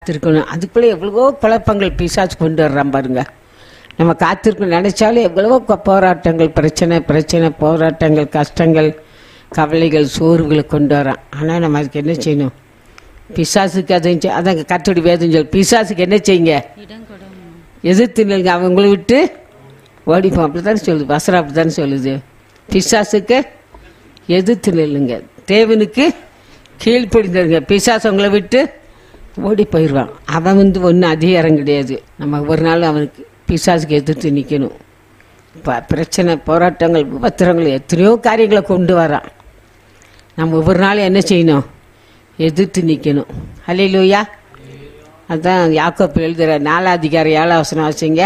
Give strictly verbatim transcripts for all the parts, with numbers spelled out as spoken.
காத்திருக்கணும். அதுக்குள்ளே எவ்வளவோ குழப்பங்கள் பிசாசு கொண்டு வர்றான் பாருங்க. நம்ம காத்திருக்கணும் நினைச்சாலும் எவ்வளவோ போராட்டங்கள், பிரச்சனை பிரச்சனை போராட்டங்கள், கஷ்டங்கள், கவலைகள், சோர்வுகளை கொண்டு வரான். ஆனால் நம்ம அதுக்கு என்ன செய்யணும்? பிசாசுக்கு அதை அதாங்க கர்த்தருடைய வேதம் சொல்லு, பிசாசுக்கு என்ன செய்யுங்க? எதிர்த்து நில்லுங்க, அவங்களை விட்டு ஓடிப்போம். அப்படித்தானே சொல்லுது வசனம், அப்படித்தானே சொல்லுது. பிசாசுக்கு எதிர்த்து நில்லுங்க, தேவனுக்கு கீழ்ப்படிந்துருங்க, பிசாசு அவங்களை விட்டு ஓடி போயிடுவான். அவன் வந்து ஒன்றும் அதிகாரம் கிடையாது. நம்ம ஒரு நாள் அவனுக்கு பிசாசுக்கு எதிர்த்து நிற்கணும். இப்போ பிரச்சனை, போராட்டங்கள், உபத்திரங்கள், எத்தனையோ காரியங்களை கொண்டு வரான். நம்ம ஒவ்வொரு நாளும் என்ன செய்யணும்? எதிர்த்து நிற்கணும். ஹல்லேலூயா. அதான் யாக்கோப்பு எழுதுகிற நாலாம் அதிகாரம் ஏழாம் வசனம் வாசிங்க.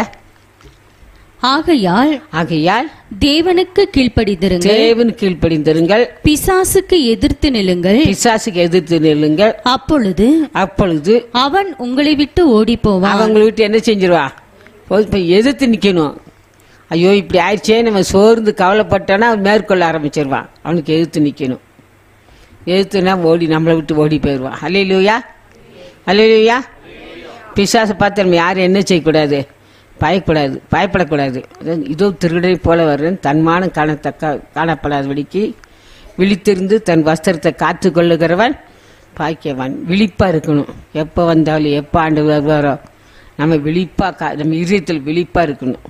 ஆகையால் ஆகையால் தேவனுக்கு கீழ்ப்படிந்திருங்கள், தேவனுக்கு கீழ்ப்படிந்திருங்கள், பிசாசுக்கு எதிர்த்து நில்லுங்கள், பிசாசுக்கு எதிர்த்து நில்லுங்கள், அப்பொழுது அப்பொழுது அவன் உங்களை விட்டு ஓடி போவான். அவங்களை விட்டு என்ன செஞ்சிருவா? இப்போ எதிர்த்து நிற்கணும். ஐயோ இப்படி ஆயிடுச்சே நம்ம சோர்ந்து கவலைப்பட்டோன்னா அவன் மேற்கொள்ள ஆரம்பிச்சிருவான். அவனுக்கு எதிர்த்து நிற்கணும். எதிர்த்துனா ஓடி நம்மளை விட்டு ஓடி போயிடுவான். ஹல்லேலூயா, ஹல்லேலூயா. பிசாசை பார்த்து நம்ம யாரும் என்ன செய்யக்கூடாது? பயப்படாது, பயப்படக்கூடாது. இதோ திருடனை போல வர்றேன், தன்மானம் காணத்தக்க காணப்படாதபடிக்கு விழித்திருந்து தன் வஸ்திரத்தை காத்து கொள்ளுகிறவன் பாக்கியவான். விழிப்பா இருக்கணும். எப்போ வந்தாலும் எப்போ ஆண்டு வருவாரோ நம்ம விழிப்பா கா நம்ம இதயத்தில் விழிப்பா இருக்கணும்.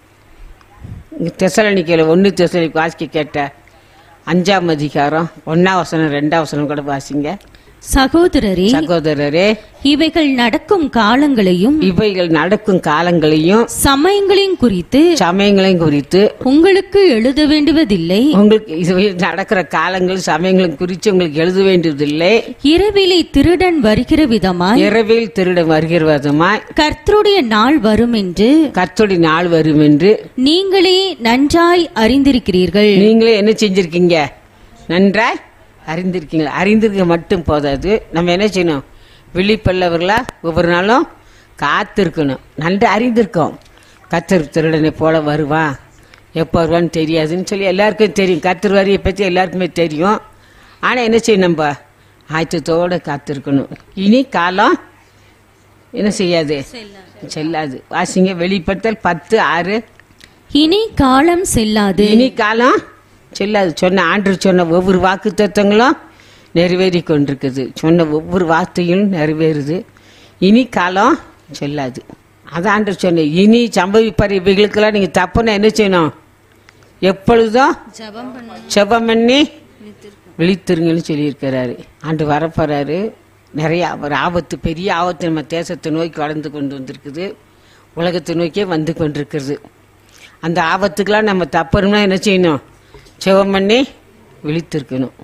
தெசலோனிக்கேல ஒன்று தெசலோனிக்கே வாசிக்க கேட்ட அஞ்சாம் அதிகாரம் ஒன்னாம் வசனம் ரெண்டாம் வசனம் கூட வாசிங்க. சகோதரரே சகோதரரே இவைகள் நடக்கும் காலங்களையும் இவைகள் நடக்கும் காலங்களையும் சமயங்களையும் குறித்து சமயங்களையும் குறித்து உங்களுக்கு எழுத வேண்டுவதில்லை. உங்களுக்கு இது நடக்கிற காலங்கள் சமயங்களும் குறித்து உங்களுக்கு எழுத வேண்டியதில்லை. இரவிலே திருடன் வருகிற விதமாய் இரவில் திருடன் வருகிற விதமாய் கர்த்தருடைய நாள் வரும் என்று கர்த்தருடைய நாள் வரும் என்று நீங்களே நன்றாய் அறிந்திருக்கிறீர்கள். நீங்களே என்ன செஞ்சிருக்கீங்க? நன்றாய் அறிந்திருக்கீங்களா? அறிந்திருக்க மட்டும் போதாது, நம்ம என்ன செய்யணும்? விழிப்பல்லவர்களா ஒவ்வொரு நாளும் காத்திருக்கணும். நன்றி அறிந்திருக்கோம். கர்த்தர் திருடனை போல வருவான், எப்போ வருவான்னு தெரியாதுன்னு சொல்லி எல்லாருக்கும் தெரியும். கர்த்தர் வரியை பற்றி எல்லாருக்குமே தெரியும். ஆனால் என்ன செய்யணும்? நம்ம ஆயத்தத்தோடு காத்திருக்கணும். இனி காலம் என்ன செய்யாது? செல்லாது. வாசிங்க வெளிப்படுத்தல் பத்து ஆறு. இனி காலம் செல்லாது. இனி காலம் செல்லாது. சொன்ன ஆண்டு சொன்ன ஒவ்வொரு வாக்கு தத்துவங்களும் நிறைவேறி கொண்டிருக்குது. சொன்ன ஒவ்வொரு வார்த்தையும் நிறைவேறுது. இனி காலம் செல்லாது. அதான் ஆண்டு சொன்ன இனி சம்பவிப்பார் இவைகளுக்கெல்லாம் நீங்கள் தப்புன்னா என்ன செய்யணும்? எப்பொழுதும் ஜெபம் பண்ணி விழித்திருங்கன்னு சொல்லியிருக்கிறாரு. ஆண்டு வரப்போறாரு. நிறைய ஒரு ஆபத்து, பெரிய ஆபத்து நம்ம தேசத்தை நோக்கி வளர்ந்து கொண்டு வந்திருக்குது. உலகத்தை நோக்கியே வந்து கொண்டிருக்கிறது. அந்த ஆபத்துக்கெல்லாம் நம்ம தப்புறோம்னா என்ன செய்யணும்? ஜெபம் பண்ணி விழித்திருக்கணும்.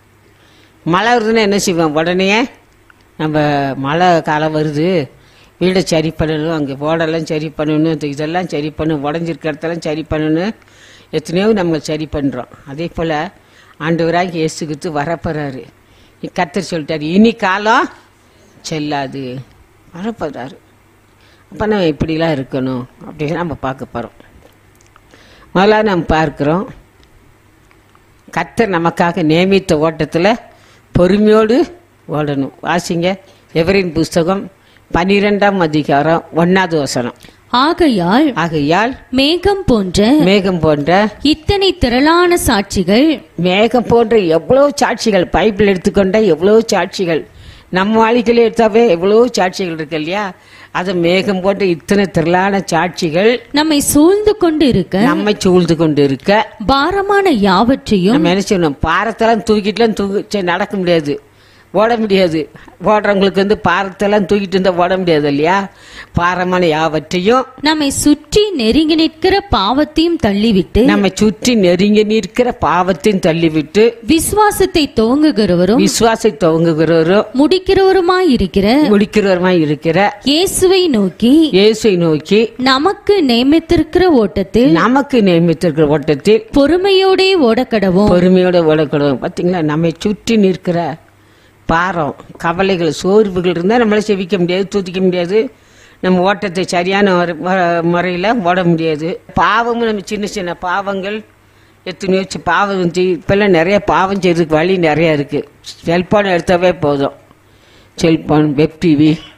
மழை வருதுன்னா என்ன செய்வோம்? உடனே நம்ம மழை காலம் வருது, வீடை சரி பண்ணணும், அங்கே ஓடெல்லாம் சரி பண்ணணும், இதெல்லாம் சரி பண்ணணும், உடஞ்சிருக்க இடத்தெல்லாம் சரி பண்ணணும், எத்தனையோ நம்ம சரி பண்ணுறோம். அதே போல் ஆண்டவராக இயேசு கிறிஸ்து வரப்போறாரு. கர்த்தர் சொல்லிட்டாரு இனி காலம் செல்லாது, வரப்போறாரு. அப்போ நம்ம இப்படிலாம் இருக்கணும் அப்படின்னு நம்ம பார்க்க போகிறோம். முதல்ல நம்ம பார்க்குறோம், கர்த்தர் நமக்காக நியமித்த ஓட்டத்தில் பொறுமையோடு ஓடணும். வாசிங்க எவரின் புஸ்தகம் பனிரெண்டாம் அதிகாரம் ஒன்னாவது வசனம். ஆகையால் ஆகையால் மேகம் போன்ற மேகம் போன்ற இத்தனை திரளான சாட்சிகள் மேகம் போன்ற எவ்வளவு சாட்சிகள் பைபிள் எடுத்துக்கொண்ட எவ்வளவு சாட்சிகள், நம்ம வாழ்க்கையில எடுத்தாவே எவ்வளவு சாட்சிகள் இருக்கு இல்லையா? அது மேகம் போன்ற இத்தனை திரளான சாட்சிகள் நம்மை சூழ்ந்து கொண்டு இருக்க நம்மை சூழ்ந்து கொண்டு இருக்க பாரமான யாவற்றையும் நம்ம என்ன செய்யணும்? பாரத்தெல்லாம் தூக்கிட்டுலாம் தூக்கி நடக்க முடியாது, ஓட முடியாது. ஓடுறவங்களுக்கு வந்து பாரத்தெல்லாம் தூக்கிட்டு இருந்தா ஓட முடியாது இல்லையா? பாரமான யாவற்றையும் நம்மை சுற்றி நெருங்கி நிற்கிற பாவத்தையும் தள்ளிவிட்டு நம்ம சுற்றி நெருங்கி நிற்கிற பாவத்தையும் தள்ளிவிட்டு விசுவாசத்தை துவங்குகிறவரும் விசுவாசத்தை துவங்குகிறவரும் முடிக்கிறவருமாய் இருக்கிற முடிக்கிறவருமாய் இருக்கிற இயேசுவை நோக்கி இயேசுவை நோக்கி நமக்கு நியமித்திருக்கிற ஓட்டத்தில் நமக்கு நியமித்திருக்கிற ஓட்டத்தில் பொறுமையோடே ஓடக்கடவும். பொறுமையோட ஓடக்கடவும். பார்த்தீங்களா, நம்மை சுற்றி நிற்கிற பாரம், கவலைகள், சோர்வுகள் இருந்தால் நம்மளால செவிக்க முடியாது, தூத்திக்க முடியாது. நம்ம ஓட்டத்தை சரியான முறையில் ஓட முடியாது. பாவமும் நம்ம சின்ன சின்ன பாவங்கள் எத்தனையோ பாவம் இப்பெல்லாம் நிறைய பாவம் செய்யறதுக்கு வழி நிறையா இருக்குது. செல்ஃபோன் எடுத்தாவே போதும், செல்ஃபோன், வெப் டிவி,